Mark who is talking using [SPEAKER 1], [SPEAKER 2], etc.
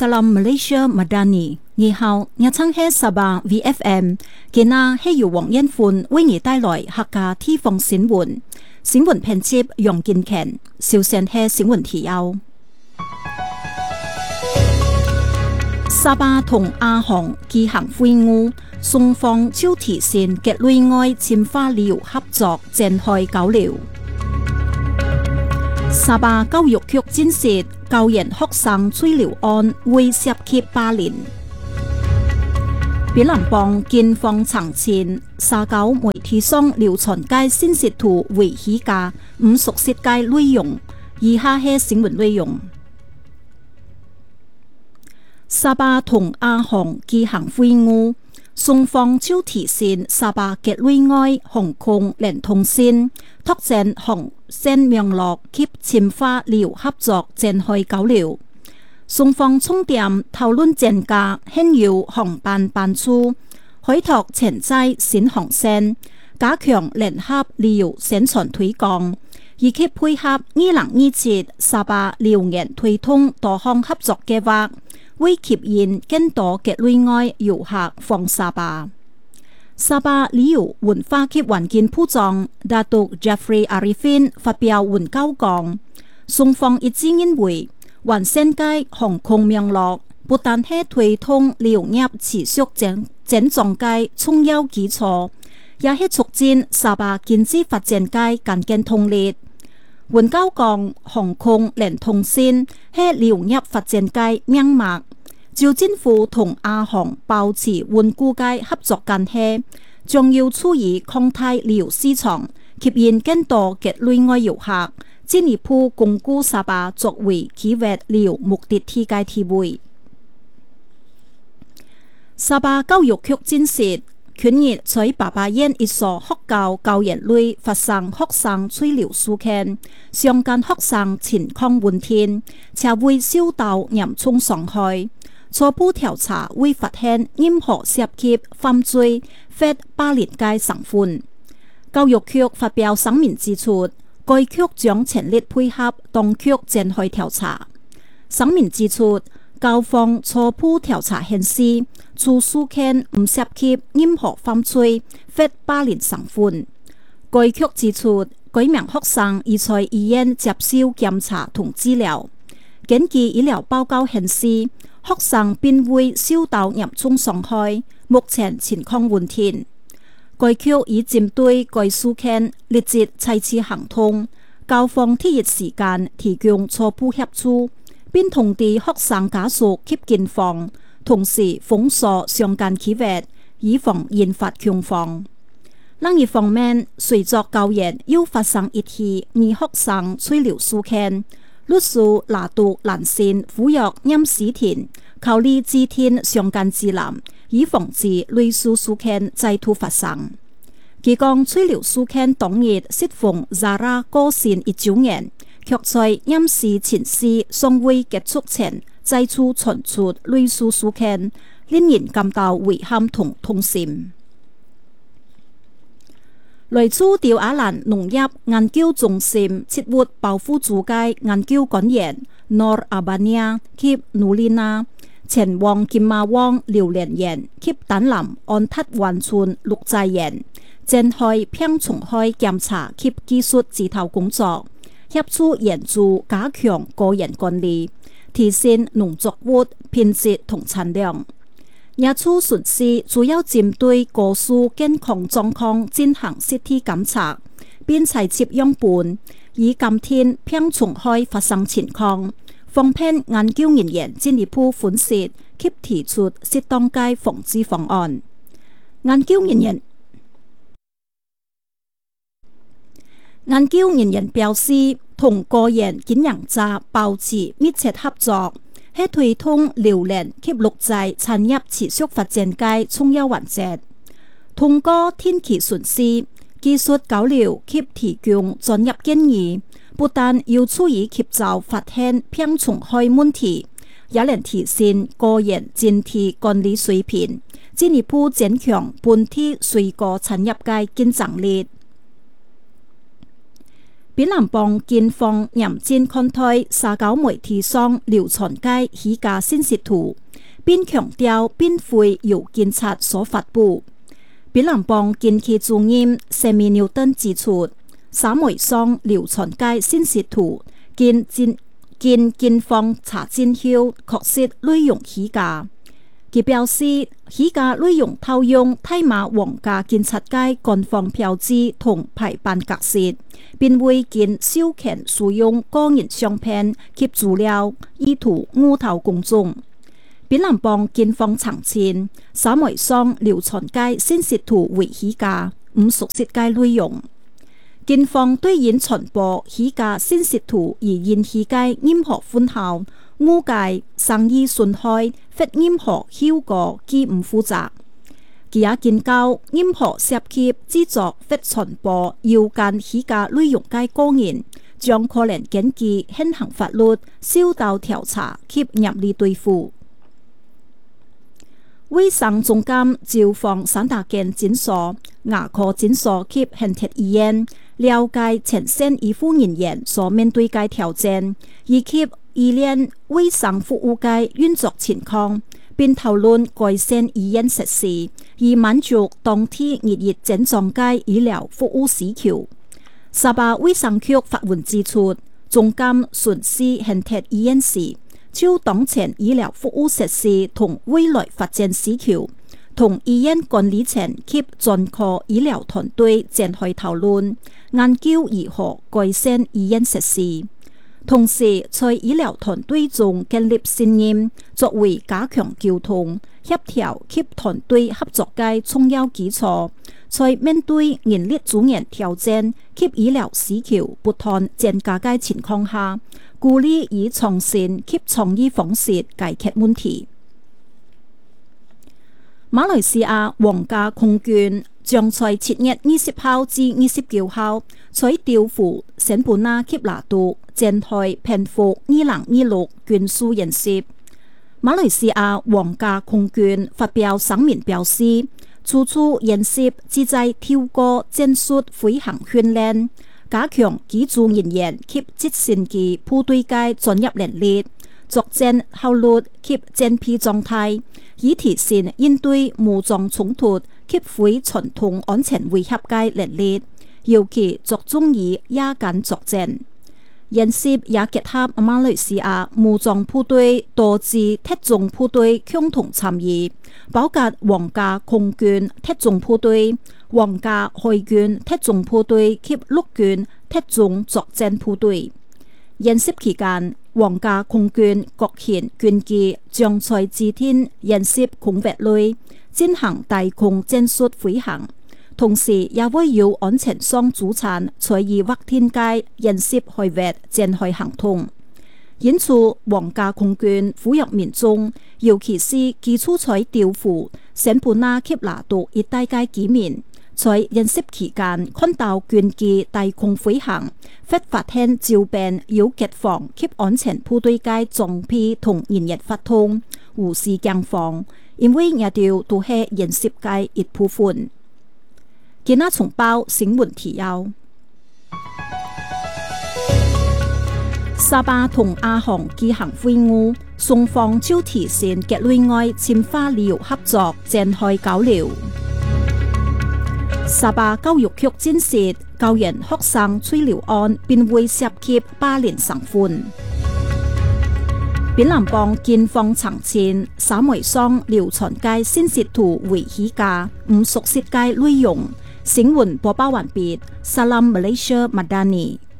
[SPEAKER 1] Salam Malaysia Madani， 你好，我唱係沙巴 VFM， 今日係由黃恩歡為你帶來客家地方新聞。新聞編輯楊建權，首先係新聞提要。沙巴同亞航舉行會晤，雙方就提升各類外深化旅遊合作展開交流。沙巴教育局證實教研學生催流案會涉及霸凌。比蘭邦警方澄清，社交媒體上流傳嘅信息圖為虛假，唔熟悉嘅內容。以下係新聞內容。沙巴同亞航舉行會晤，雙方就提升沙巴嘅對外航空連通線，拓展航線網絡及深化旅遊合作展開交流。雙方重點討論增加現有航班班次，開拓潛在新航線，加強聯合旅遊宣傳推廣，以及配合2027沙巴旅遊年推動多項合作計劃，為吸引更多嘅對外遊客訪沙巴。沙巴旅遊文化及環境部長拿督 Jeffrey Arifin 發表文告講，雙方一致認為完善嘅航空網絡不但係推動旅遊業持續增長嘅重要基礎，也係促進沙巴經濟發展嘅關鍵動力。文告講，航空連通線係旅遊業發展嘅命脈。就政府同亞航保持穩固嘅合作關係，將要處於擴大旅遊市場，吸引更多嘅對外遊客，進一步鞏固沙巴作為企業旅遊目的地嘅地位。沙巴教育局證實，去年在爸爸縣一所學校教研內發生學生催流事件，相關學生情況穩定，且未受到嚴重傷害。初步調查未發現任何涉及犯罪或霸凌嘅成分。教育局發表聲明指出，該局將全力配合當局展開調查。聲明指出，校方初步調查顯示，此事件唔涉及任何犯罪或霸凌成分。該局指出，該名學生已在醫院接受檢查同治療，根據醫療報告顯示，學生並未受到嚴重傷害，目前情況穩定。該局已針對該事件立即採取行動，校方第一時間提供初步協助，並通知學生家屬及警方，同時封鎖相關企業，以防引發恐慌。另一方面，隨着教研又發生一起女學生催流事件，律師拿督蘭善呼籲嚴視庭考慮制定相關指南，以防止類似事件再度發生。佢講催流事件當日適逢 Zara 過身1周年，卻在嚴視前事尚未結束前再次傳出類似事件，令人感到遺憾同痛心。來自刁阿蘭農業研究中心植物保護組嘅研究官員 Nor Abania 及 Nulina 前往金馬灣榴蓮園及丹南安達灣村綠寨園，展開病蟲害檢查及技術指導工作，協助研究加強個人管理，提升農作物品質同產量。野豬巡視主要針對果樹健康狀況進行實體檢查，並採集樣本，以監聽病蟲害發生情況，方便研究人員進一步分析及提出適當嘅防治方案。研究人員表示，同個人經營者保持密切合作，係推動榴蓮及綠寨產業持續發展嘅重要環節。通過天氣巡視、技術交流及提供專業建議，不但要注意協助發現病蟲害問題，也能提升個人整體管理水平，進一步增強本地水果產業嘅競爭力。 檳南邦警方嚴正看待社交媒體上流傳嘅虛假信息圖，並強調並非由警察所發布。檳南邦警區主任謝米牛頓指出，社媒上流傳嘅信息圖，經警方查證後，確實內容虛假。佢表示，虛假內容套用大馬皇家警察界官方標誌同排版格式，並未經授權使用個人相片及資料，意圖誤導公眾。檳南邦警方澄清，社媒上流傳嘅信息圖為虛假，唔熟悉嘅內容。警方對因傳播虛假信息圖而引起嘅任何損耗、誤解、生意損害或任何後果，既唔負責。佢也警告，任何涉及製作或傳播有關虛假內容嘅個人，將可能根據現行法律受到調查及嚴厲對付。衛生總監召訪三大間診所、牙科診所及恆鐵醫院，了解前線醫護人員所面對嘅挑戰，以及醫療衛生服務嘅運作情況，並討論改善醫院設施，以滿足當地熱熱症狀嘅醫療服務需求。沙巴衛生局發文指出，總監巡視恆鐵醫院時，就當前醫療服務設施同未來發展需求，同醫院管理層及專科醫療團隊展開討論，研究如何改善醫院設施。同時，在醫療團隊中建立信任，作為加強溝通、協調及團隊合作嘅重要基礎。在面對人力資源挑戰及醫療需求不斷增加嘅情況下，鼓勵以創新及創意方式解決問題。馬來西亞皇家空軍將在7月20號至29號在調赴聖本那及拿督展開平復2026軍事演習。馬來西亞皇家空軍發表聲明表示，此次演習旨在透過戰術飛行訓練，加強機組人員及直升機部隊嘅專業能力、作戰效率及戰備狀態，以提升應對武裝衝突及非傳統安全威脅嘅能力，尤其着重於夜間作戰。演習也結合馬來西亞武裝部隊多支特種部隊共同參與，包括皇家空軍特種部隊、皇家海軍特種部隊及陸軍特種作戰部隊。演習期間，皇家空軍各型軍機將在指定演習空域內進行大空戰術飛行。同時也會有安全上主產在以劃天界演習海域展開行動。因此，皇家空軍呼籲民眾，尤其是基礎在調赴聖本那及拿督一帶嘅居民，在演習期間看到軍機大空飛行，或發現照片有國防及安全部隊嘅裝備同人員發通，無視驚慌，因為呢條都係演習嘅一部分。今日重報新聞提要：沙巴同亞航舉行會晤，雙方就提升國內外深化旅遊合作展開交流。沙巴教育局證實，教員學生催留案並未涉及霸凌成分。檳南邦警方澄清，社媒上流傳嘅信息圖為虛假，唔熟悉嘅內容。新聞播報完畢。Salam Malaysia Madani。